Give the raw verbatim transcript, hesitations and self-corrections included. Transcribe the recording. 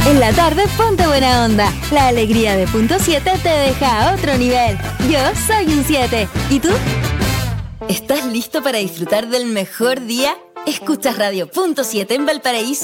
En la tarde ponte buena onda. La alegría de Punto siete te deja a otro nivel. Yo soy un siete. ¿Y tú? ¿Estás listo para disfrutar del mejor día? Escuchas Radio Punto siete en Valparaíso